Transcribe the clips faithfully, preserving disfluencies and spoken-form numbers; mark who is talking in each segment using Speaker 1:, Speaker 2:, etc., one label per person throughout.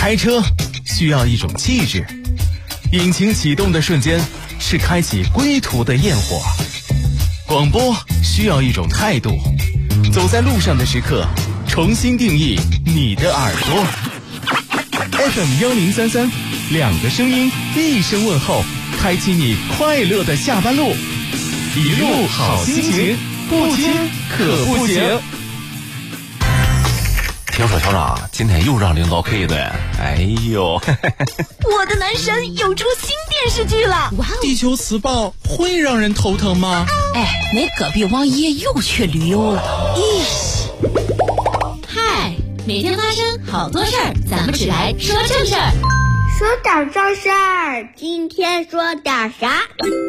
Speaker 1: 开车需要一种气质，引擎启动的瞬间是开启归途的焰火。广播需要一种态度，走在路上的时刻，重新定义你的耳朵。F M 幺零三三，两个声音，一声问候，开启你快乐的下班路。一路好心情，不听可不行。
Speaker 2: 听说校长今天又让领导 K 的，哎呦！
Speaker 3: 我的男神又出新电视剧了！哇哦！
Speaker 4: 地球磁暴会让人头疼吗？
Speaker 3: 哎，那隔壁王爷又去旅游了。咦！
Speaker 5: 嗨，每天发生好多事儿，咱们只来说正事儿。
Speaker 6: 说点正事儿，今天说点啥？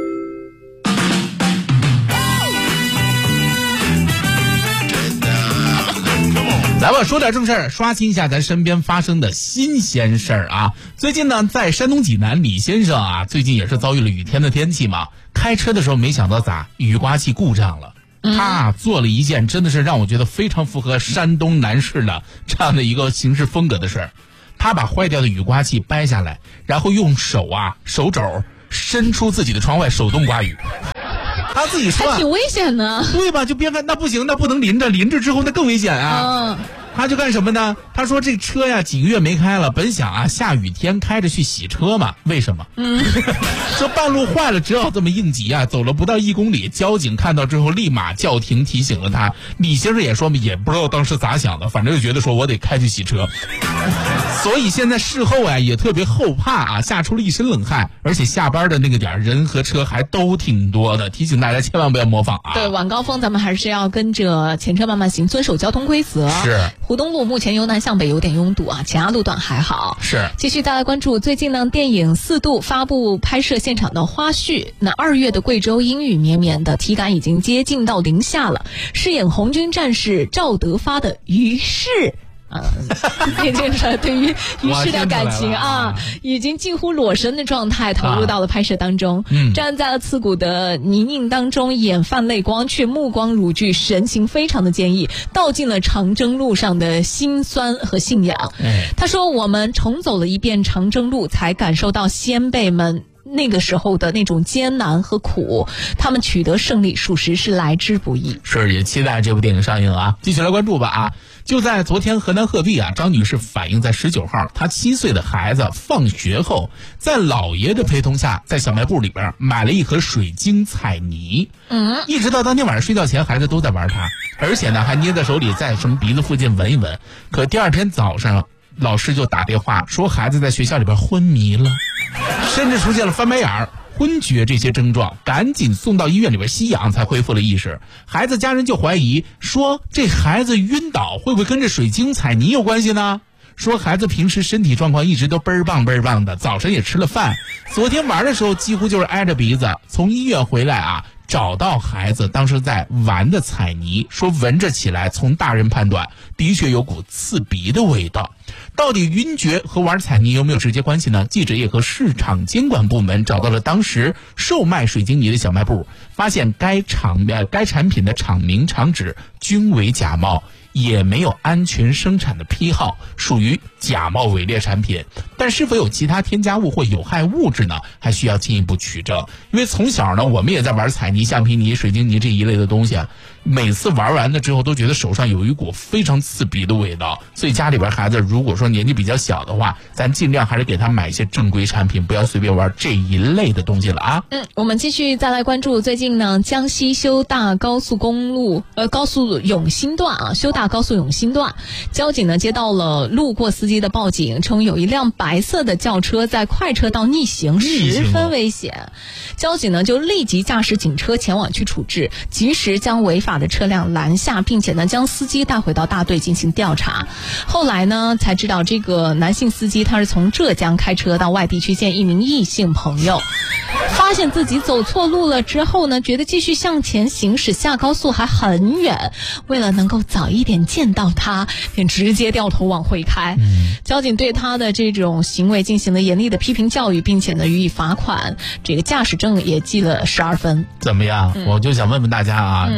Speaker 4: 来吧，说点正事儿，刷新一下咱身边发生的新鲜事儿啊！最近呢，在山东济南，李先生啊，最近也是遭遇了雨天的天气嘛，开车的时候没想到咋雨刮器故障了。他啊做了一件真的是让我觉得非常符合山东男士的这样的一个行事风格的事儿。他把坏掉的雨刮器掰下来，然后用手啊手肘伸出自己的窗外手动刮雨。他自己说
Speaker 3: 还挺危险的，
Speaker 4: 对吧？就别看那不行，那不能淋着，淋着之后那更危险啊。
Speaker 3: 嗯，
Speaker 4: 他就干什么呢？他说这车呀几个月没开了，本想啊下雨天开着去洗车嘛，为什么？嗯，这半路坏了，只好这么应急啊。走了不到一公里，交警看到之后立马叫停提醒了他。李先生也说也不知道当时咋想的，反正就觉得说我得开去洗车。所以现在事后啊也特别后怕啊，吓出了一身冷汗，而且下班的那个点人和车还都挺多的，提醒大家千万不要模仿啊。
Speaker 3: 对，晚高峰咱们还是要跟着前车慢慢行，遵守交通规则。
Speaker 4: 是。
Speaker 3: 湖东路目前由南向北有点拥堵啊，其他路段还好。
Speaker 4: 是。
Speaker 3: 继续再来关注最近呢，电影《四度》发布拍摄现场的花絮。那二月的贵州阴雨绵绵的，体感已经接近到零下了。饰演红军战士赵德发的于适。啊，也就是对于于适的感情啊，已经近乎裸身的状态投入到了拍摄当中。嗯，站在了刺骨的泥泞当中，眼泛泪光，却目光如炬，神情非常的坚毅，道尽了长征路上的辛酸和信仰。哎，他说：“我们重走了一遍长征路，才感受到先辈们那个时候的那种艰难和苦，他们取得胜利，属实是来之不易。”
Speaker 4: 是，也期待这部电影上映啊，继续来关注吧啊！就在昨天，河南鹤壁啊，张女士反映在十九号，她七岁的孩子放学后，在姥爷的陪同下，在小卖部里边买了一盒水晶彩泥。嗯，一直到当天晚上睡觉前，孩子都在玩它，而且呢还捏在手里，在什么鼻子附近闻一闻。可第二天早上，老师就打电话说孩子在学校里边昏迷了，甚至出现了翻白眼儿、昏厥这些症状，赶紧送到医院里边吸氧才恢复了意识。孩子家人就怀疑说，这孩子晕倒会不会跟这水晶彩泥有关系呢？说孩子平时身体状况一直都倍儿棒倍儿棒的，早晨也吃了饭，昨天玩的时候几乎就是挨着鼻子。从医院回来啊，找到孩子当时在玩的彩泥，说闻着起来，从大人判断的确有股刺鼻的味道。到底晕厥和玩彩泥有没有直接关系呢？记者也和市场监管部门找到了当时售卖水晶泥的小卖部，发现该厂呃该产品的厂名厂址均为假冒，也没有安全生产的批号，属于假冒伪劣产品。但是否有其他添加物或有害物质呢？还需要进一步取证。因为从小呢，我们也在玩彩泥、橡皮泥、水晶泥这一类的东西啊，每次玩完了之后都觉得手上有一股非常刺鼻的味道。所以家里边孩子如果说年纪比较小的话，咱尽量还是给他买一些正规产品，不要随便玩这一类的东西了啊。
Speaker 3: 嗯，我们继续再来关注最近呢，江西修大高速公路呃高速永新段啊，修大高速永新段，交警呢接到了路过司机的报警，称有一辆白色的轿车在快车道逆行，十分危险。交警呢就立即驾驶警车前往去处置，及时将违法的车辆拦下，并且呢将司机带回到大队进行调查。后来呢才知道，这个男性司机他是从浙江开车到外地去见一名异性朋友，发现自己走错路了之后呢，觉得继续向前行驶下高速还很远，为了能够早一点见到他，便直接掉头往回开。嗯、交警对他的这种行为进行了严厉的批评教育，并且呢予以罚款，这个驾驶证也记了十二分。
Speaker 4: 怎么样？嗯、我就想问问大家啊，嗯、这样的恋爱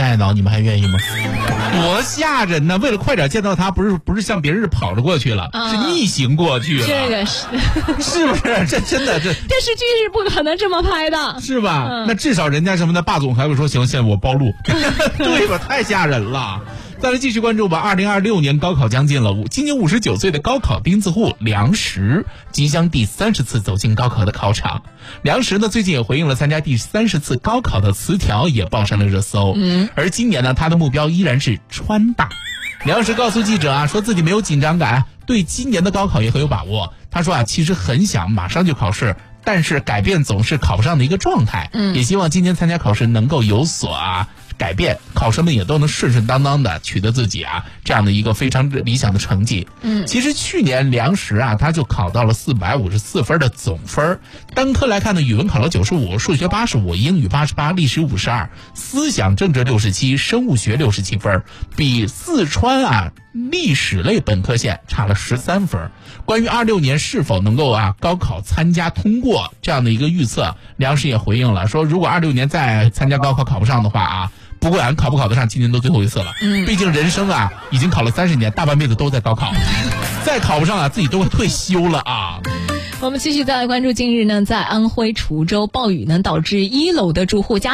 Speaker 4: 麦脑，你们还愿意吗？多吓人呢！为了快点见到他，不是不是像别人是跑着过去了，啊、是逆行过去了。
Speaker 3: 这个是
Speaker 4: 是不是？这真的这
Speaker 3: 电视剧是不可能这么拍的，
Speaker 4: 是吧？
Speaker 3: 嗯、
Speaker 4: 那至少人家什么的霸总还会说行，现在我包路，对吧？太吓人了。再来继续关注吧。二零二六年高考将近了，今年五十九岁的高考钉子户梁实即将第三十次走进高考的考场。梁实呢，最近也回应了参加第三十次高考的词条，也报上了热搜。嗯，而今年呢，他的目标依然是川大。梁实告诉记者啊，说自己没有紧张感，对今年的高考也很有把握。他说啊，其实很想马上就考试，但是改变总是考不上的一个状态。嗯，也希望今年参加考试能够有所啊改变，考生们也都能顺顺当当的取得自己啊这样的一个非常理想的成绩。嗯，其实去年梁实啊他就考到了四百五十四分的总分，单科来看呢，语文考了九十五，数学八十五，英语八十八，历史五十二，思想政治六十七，生物学六十七分，比四川啊历史类本科线差了十三分。关于二六年是否能够啊高考参加通过这样的一个预测，梁实也回应了，说如果二六年再参加高考考不上的话啊，不管考不考得上，今年都最后一次了。嗯，毕竟人生啊已经考了三十年，大半辈子都在高考，再考不上啊自己都会退休了啊。
Speaker 3: 我们继续再来关注，近日呢，在安徽滁州暴雨呢导致一楼的住户家